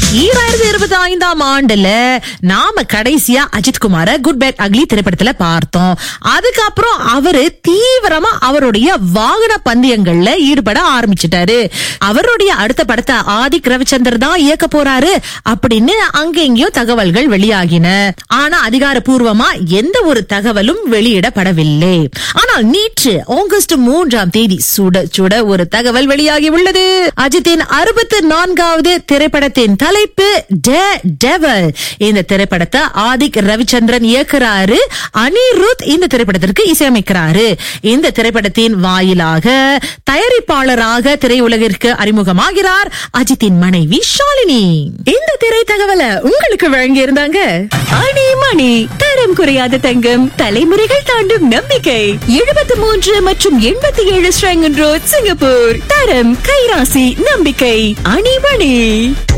2025ஆம் ஆண்டுல நாம கடைசியா அஜித்குமார குட் பேட் அக்லி திரைப்படத்துல பார்த்தோம். அதுக்கப்புறம் அவரு தீவிரமா அவருடைய வாகன பந்தயங்கள்ல ஈடுபட ஆரம்பிச்சிட்டாரு. அவருடைய அடுத்த படத்தை ஆதிக் ரவிச்சந்தர் தான் இயக்க போறாரு அப்படின்னு அங்கெங்கேயும் தகவல்கள் வெளியாகின. ஆனா அதிகாரப்பூர்வமா எந்த ஒரு தகவலும் வெளியிடப்படவில்லை. ஆனால் நேற்று ஆகஸ்ட் 3ஆம் தேதி சுட சுட ஒரு தகவல் வெளியாகி உள்ளது. அஜித்தின் 64வது திரைப்படத்தின் தலைப்பு டேர்டெவில். இந்த திரைப்படத்தை ஆதிக் ரவிச்சந்திரன் இயக்குறாரு. அனிருத் இந்த திரைப்படத்திற்கு இசையமைக்கிறாரு. இந்த திரைப்படத்தின் வாயிலாக தயாரிப்பாளராக திரையுலகிற்கு அறிமுகமாகிறார் அஜித்தின் மனைவி ஷாலினி. இந்த திரை தகவலை உங்களுக்கு வழங்கி இருந்தாங்க அணி மணி. தரம் குறையாத தங்கம், தலைமுறைகள் தாண்டும் நம்பிக்கை. 73 மற்றும் 87 ஸ்ரங்கன் ரோட், சிங்கப்பூர். தரம், கைராசி, நம்பிக்கை. அணி மணி.